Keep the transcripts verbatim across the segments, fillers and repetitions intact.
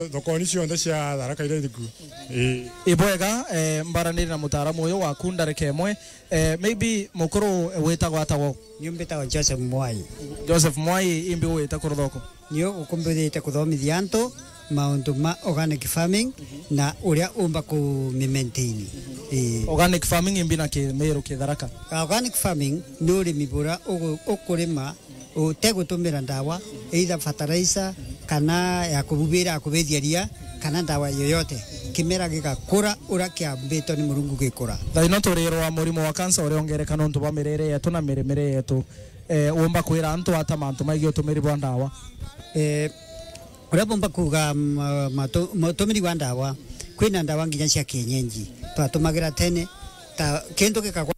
Thokoni cionthe cia Tharaka iria thiku. Eh. Ibwega eh mbaraniri na mutaramu uyu wa kundareke emwe eh maybe mukuru wetagwo atagwo Nyumbeta Joseph Mwai. Joseph Mwai imbi weta kuruthoko. Niyo ukumbithite kuthomithia antu maundu ma organic farming na uria umba ku maintain. Eh. Organic farming imbi na ke meru ke Tharaka. Organic farming ni urimi bura ukurima utegutumira ndawa either fertilizer kana ya kububira kubethia ria kana ndawa yoyote kimera gigakura ura kiambito ni murungu gikura. Thaino turirwa murimo wa cancer uri ongerekana untu ba mirire yetu na miremire yetu eh umba kwira antu ata mantu maigi utumiri bwa ndawa eh ura bomba kuga matumiri bwa ndawa kwina ndawa nginya cia kienyenji twatumagira tene ta kendo gikagwa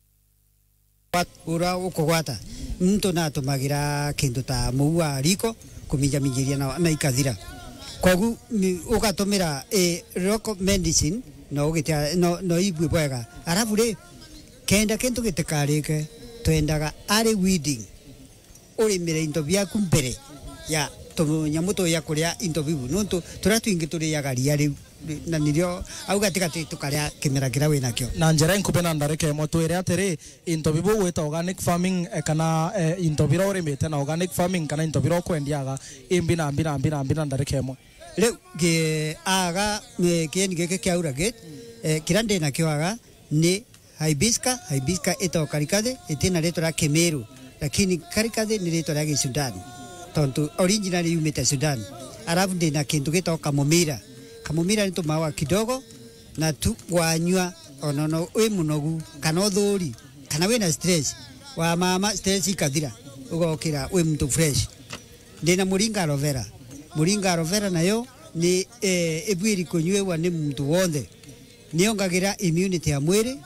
ura ukugwata mtu na tumagira kindu ta muwa riko kuminja minjiria na na ikathira kogu ugatumira e local medicine no gitia no no ibwe bwega arabu ri kenda kintu gitikarike twendaga ari weeding uri mire into byaku mbere ya tunyamuto ya kuria into bibu nonto turatwingi turi ya garia ri na nirio au gatika tukaria kimera kira wina kyo na njera inkupena ndareke mo twire atiri into bibu weta organic farming eh, kana eh, into biro rimite na organic farming kana into biro kwendiaga imbi na mbina mbina mbina ndareke mo le ge aga me kien ge ke aura get eh, kirande na kyoaga ni hibisca hibisca eto karikade etina leto la kemeru lakini karikade ni leto la Sudan tonto originally yumeta Sudan arabu de na kintu getoka momira kamumira nito mawa kidogo na tu wanywa onono we munogu kana thuri kana we na stress wa mama stress ikathira ugokira we mtu fresh ndina muringa aloe vera muringa aloe vera nayo ni eh, ebwiri kunywewa ni mtu wonde niongagira immunity ya mwiri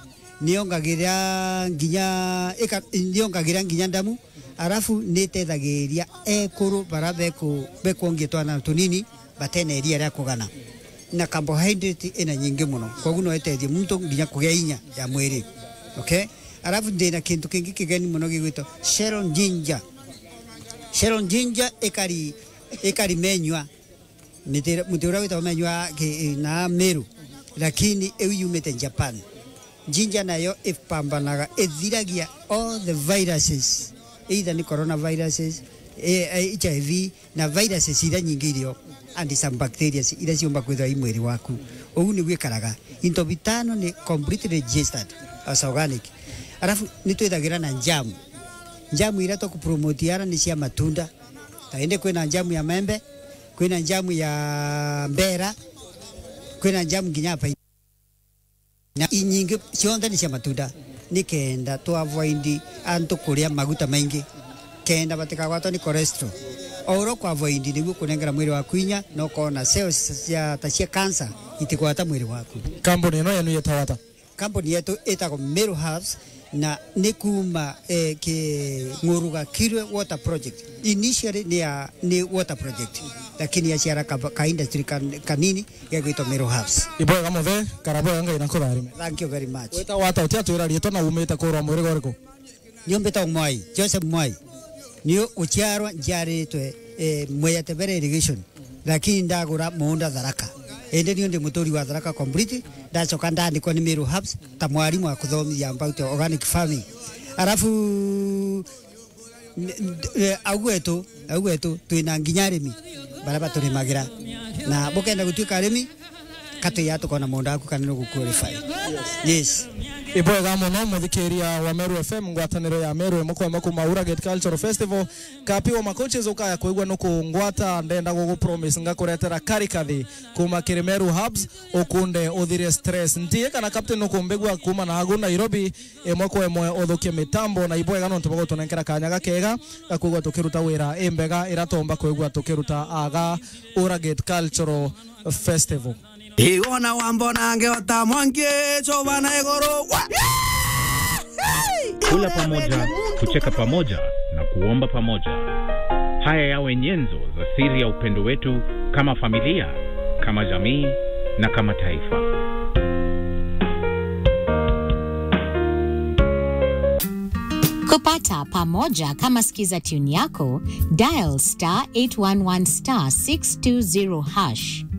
niongagira nginya eka niongagira nginya ndamu arafu nitethagiria ekuru barabe ku bekwongitwa na tunini batene eria ria kugana na carbohydrate ina nyingi muno koguo no etethi muntu nginya kugia inya ya mwiri okay arafu ndina kintu kingi kigeni muno gigwito Sharon ginger Sharon ginger ekari ekari menywa mitira mutura wita menywa na meru lakini ewi yumete Japan ginger nayo ipambanaga ethiragia all the viruses either ni coronaviruses H I V na viruses ira nyingi irio and some bacteria ira ciomba kwithwa i mwiri waku ugu ni gwikaraga into bitano ni completely registered as organic arafu ni twithagira na jamu jamu ira to kupromote ara ni cia matunda taende kwina jamu ya membe kwina jamu ya mbera kwina jamu nginya pa na inyingi cionthe ni cia matunda ni kenda to avoid antu kuria maguta maingi kenda batikagwatwo ni cholesterol oro kwa avoid niguo kunengera mwiri waku inya no kona cells cia ta cia cancer itigwata mwiri waku. Company no yenu yetawata company yetu itago Meru Herbs na nikuma eh, ke nguruga kirwe water project initially ni ya ni water project lakini ya ciara ka, ka industry kan, kanini ya gwito Meru Herbs. Ibwega muthe karabo yanga ina kutharime. Thank you very much. Weta wata utia twira rieto na umite kurwa mwiri goriko Nyombeta Mwai Joseph Mwai niyo uchiarwa njaritwe eh, Mwea Tebere irrigation lakini ndagura muunda Tharaka ende niyo ndi mutori wa Tharaka complete ndacoka ndandikwa ni Meru Herbs ta mwarimu wa kuthomithia about organic farming arafu agwetu agwetu twina nginya arimi baraba turimagira na bukenda gutwika arimi katu ya tukona muunda aku kana no qualify yes Ibwega muno muthikiria wa Meru F M ngwataniro ya Meru mukwa kuma Uragate Cultural Festival kapiwa makoches ukaya kuigwa no kungwata ndenda gugu promise ngakuretera karikathi kuma kiri Meru Herbs ukunde uthire stress ntie kana captain no kumbegwa kuma na hagu Nairobi emwe kwa emwe uthukie mitambo na ibwega no ntubago tunenkera kanya gakega gakuigwa tukiruta wira imbega iratomba kuigwa tukiruta aga Uragate Cultural Festival. Iona wambona ngeota mwangie chobana egoro. Kula pamoja, kucheka pamoja na kuomba pamoja. Haya yawe nyenzo za siri ya upendo wetu kama familia, kama jamii na kama taifa. Kupata pamoja kama skiza tune yako, dial star eight one one star six two zero hash.